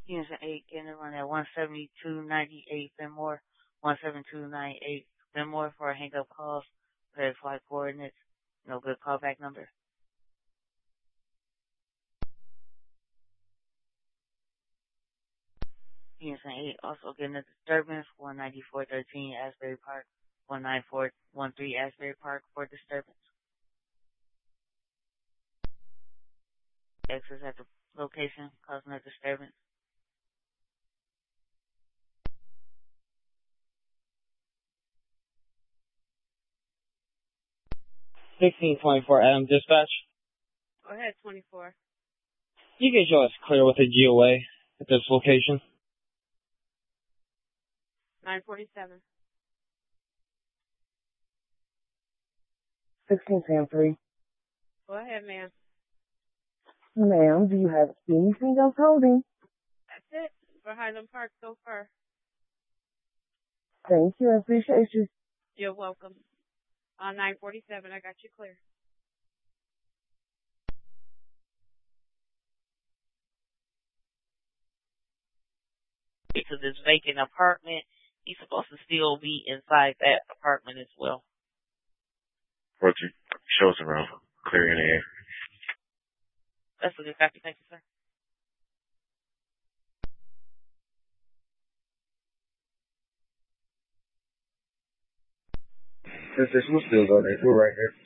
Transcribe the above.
Unison 8 getting it run at 172.98 Benmore, 172.98 Benmore for hang-up calls, clear flight coordinates, no good callback number. Unison 8 also getting a disturbance, 194.13 Asbury Park, 194.13 Asbury Park for disturbance. X is at the location, causing a disturbance. Adam Dispatch. Go ahead, 24. You can show us clear with a GOA at this location. 947. 16 Sam 3. Go ahead, ma'am. Ma'am, do you have anything else holding? That's it for Highland Park so far. Thank you. I appreciate you. You're welcome. On 947, I got you clear. To this vacant apartment, he's supposed to still be inside that apartment as well. Roger, show us around. Clear in the air. That's a good copy. Thank you, sir. We'll still go there. We're right here.